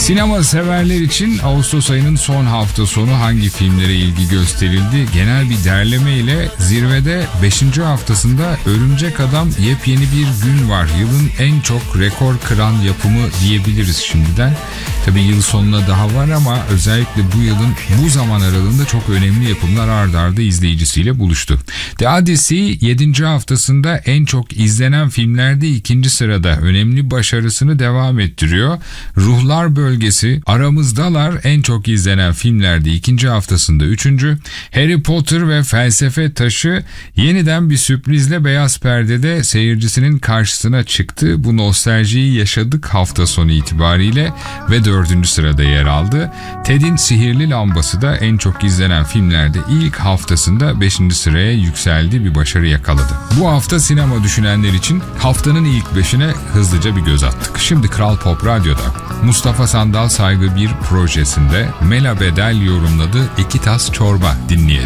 Sinema severler için Ağustos ayının son hafta sonu hangi filmlere ilgi gösterildi? Genel bir derleme ile zirvede 5. haftasında Örümcek Adam yepyeni bir gün var. Yılın en çok rekor kıran yapımı diyebiliriz şimdiden. Tabii yıl sonuna daha var ama özellikle bu yılın bu zaman aralığında çok önemli yapımlar ard arda izleyicisiyle buluştu. The Odyssey 7. haftasında en çok izlenen filmlerde 2. sırada önemli başarısını devam ettiriyor. Ruhlar Bölgesi, Aramızdalar en çok izlenen filmlerde 2. haftasında 3. Harry Potter ve Felsefe Taşı yeniden bir sürprizle beyaz perdede seyircisinin karşısına çıktı. Bu nostaljiyi yaşadık hafta sonu itibariyle ve 4. sırada yer aldı. Ted'in Sihirli Lambası da en çok izlenen filmlerde ilk haftasında 5. sıraya yükseldi, bir başarı yakaladı. Bu hafta sinema düşünenler için haftanın ilk 5'ine hızlıca bir göz attık. Şimdi Kral Pop Radyo'da Mustafa Sandal Saygı 1 projesinde Mela Bedel yorumladı İki Tas Çorba dinleyelim.